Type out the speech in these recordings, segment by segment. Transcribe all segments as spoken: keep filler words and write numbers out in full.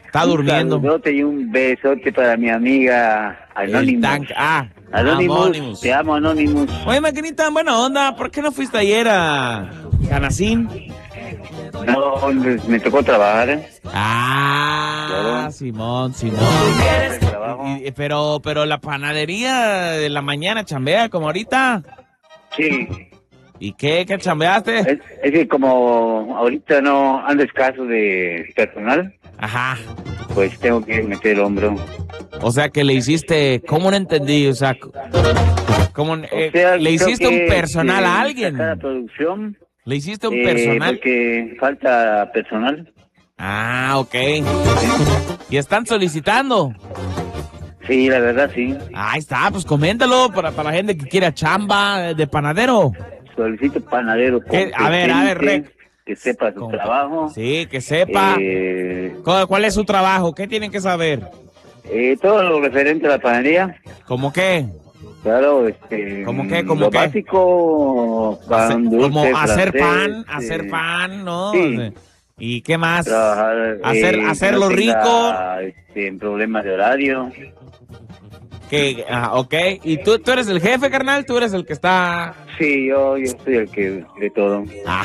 Está durmiendo. Un saludote y un besote para mi amiga Anonymous. Ah, Anonymous, Anonymous. te amo, Anonymous. Oye, maquinita, buena onda, ¿por qué no fuiste ayer a Canacín? No, me tocó trabajar. Ah, Claro. Simón, Simón. Trabajo. Y- y- pero, pero la panadería de la mañana chambea como ahorita. Sí, ¿Y qué? ¿Qué chambeaste? es, es que como ahorita no ando escaso de personal, Ajá. pues tengo que meter el hombro. O sea que le hiciste, ¿cómo no entendí? O sea, ¿cómo eh, O sea, le creo hiciste que, un personal este, a alguien? sacar la producción, ¿Le hiciste un eh, personal? porque falta personal. Ah, ok. ¿Y están solicitando? Sí, la verdad sí. Ahí está, pues coméntalo para, para la gente que quiera chamba de panadero. Solicito panadero ¿Qué? A ver, a ver, competente, Rec. que sepa su Con- trabajo. Sí, que sepa. Eh, ¿Cuál, cuál es su trabajo? ¿Qué tienen que saber? eh, todo lo referente a la panadería. ¿Cómo qué? Claro, este. ¿Cómo qué? ¿Cómo lo qué? básico, pan Hacer- dulce, como hacer francés, pan, eh, hacer pan, ¿no? sí. ¿Y qué más? Trabajar, Hacer, eh, que hacerlo no tenga, rico. Este, problemas de horario. Que, ah, ok. ¿Y tú, tú eres el jefe, carnal? ¿Tú eres el que está...? Sí, yo, yo soy el que de todo.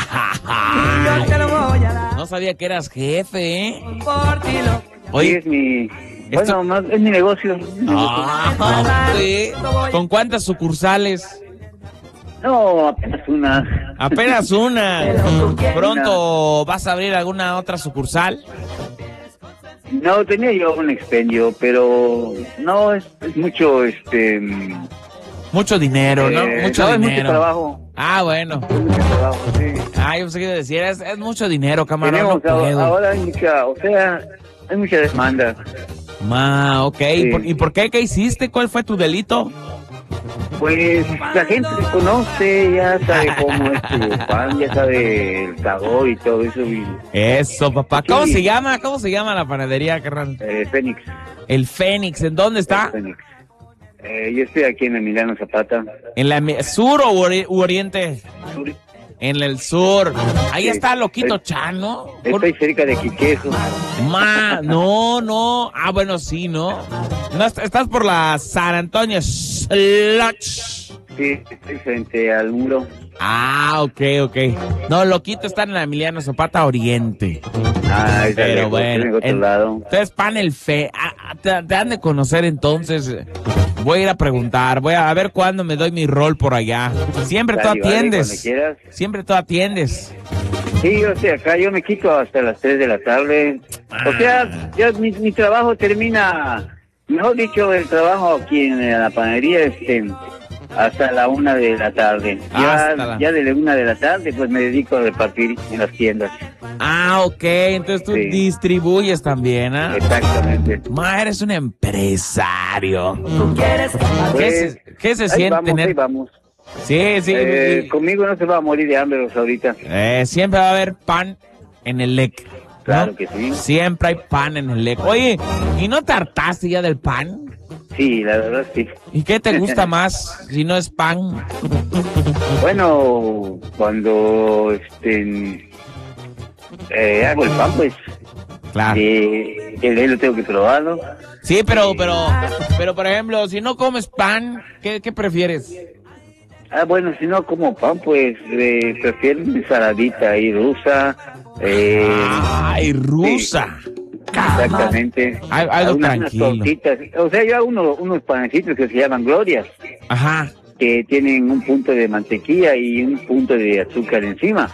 No sabía que eras jefe, ¿eh? Sí, Oye, es mi. esto- Bueno, más, es mi negocio. ah, sí. ¿Con cuántas sucursales? No, apenas una. Apenas una. ¿Pronto vas a abrir alguna otra sucursal? No, tenía yo un expendio, pero no, es, es mucho, este... mm, Mucho dinero, ¿no? eh, Mucho no, es mucho dinero. trabajo. Ah, bueno. Es mucho trabajo, sí. Ah, yo pensé que decir, es, es mucho dinero, camarón. Tenemos, No ahora, puedo. ahora hay mucha, o sea, hay mucha demanda. Ma, ok. ¿Y, Sí. por, y por qué? ¿Qué hiciste? ¿Cuál fue tu delito? Pues la gente se conoce, ya sabe cómo es el pan, ya sabe el sabor y todo eso. Y, Eso, papá. ¿Cómo Sí. se llama? ¿Cómo se llama la panadería, carnal? eh, Fénix. El Fénix. ¿En dónde está? Fénix. Eh, yo estoy aquí en Emiliano Zapata. ¿En la mi- sur o ori- u oriente? En el sur. Ahí Sí. está Loquito Eh, Chan, ¿no? Por- Estoy cerca de Quiquejo. Ma, no, no. Ah, bueno, sí, ¿no? No, est- estás por la San Antonio Slush. Sí, estoy frente al muro. Ah, ok, ok. No, Loquito está en la Emiliano Zapata Oriente. Ah, está Pero lejos, bueno, en otro en- lado. entonces pan el fe, ah, ah, te, te han de conocer entonces. Voy a ir a preguntar, voy a, a ver cuándo me doy mi rol por allá. Siempre tú Dale, vale, atiendes, cuando quieras. siempre tú atiendes. Sí, yo estoy acá, yo me quito hasta las tres de la tarde. O sea, ya mi, mi trabajo termina, mejor dicho, el trabajo aquí en la panadería, este, hasta la una de la tarde. Ya, Hasta la- ya de la una de la tarde, pues me dedico a repartir en las tiendas. Ah, ok, entonces tú Sí. distribuyes también, ¿ah? Exactamente. Ma, eres un empresario. ¿Qué Pues, se, qué se ahí siente vamos, ahí tener? vamos. Sí, sí. Eh, y- conmigo no se va a morir de hambre los ahorita. eh, siempre va a haber pan en el L E C. ¿no? Claro que sí. Siempre hay pan en el L E C. Oye, ¿y no te hartaste ya del pan? Sí, la verdad sí. ¿Y qué te gusta más si no es pan? Bueno, cuando este eh, hago el pan, pues Claro. eh, el de él lo tengo que probarlo. Sí, pero, pero, pero por ejemplo, si no comes pan, ¿qué, qué prefieres? Ah, bueno, si no como pan, pues eh, prefiero una ensaladita ahí rusa. Eh, Ay, rusa. exactamente. Al- algo Unas- unas tranquilo. tortitas. O sea, yo hago uno- unos panecitos que se llaman glorias, Ajá. que tienen un punto de mantequilla y un punto de azúcar encima.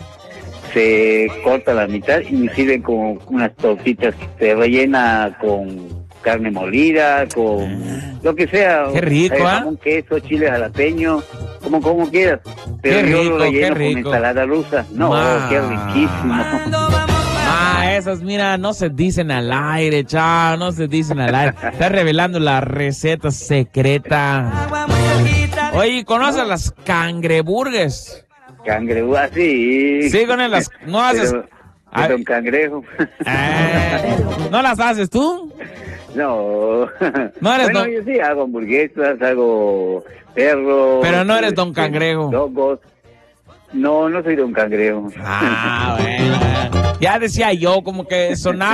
Se corta la mitad y me sirven como unas tortitas. Se rellena con carne molida, con lo que sea. Qué rico, eh, ¿ah? jamón, queso, chile jalapeño, como como quieras. Pero Qué yo rico, lo relleno qué con rico. ensalada rusa. No, Ma. qué riquísimo. Ah, esas, mira, no se dicen al aire, chao, no se dicen al aire. Estás revelando la receta secreta. Oye, ¿conoces las cangreburgues? Cangrejo, así. Sí, con las... No haces... Pero, Ah, de Don Cangrejo. eh, ¿no las haces tú? No. No eres bueno, don- yo sí hago hamburguesas, hago perros. Pero no eres Don este, Cangrejo. dogos. No, no soy Don Cangrejo. Ah, bueno. Ya decía yo, como que sonaba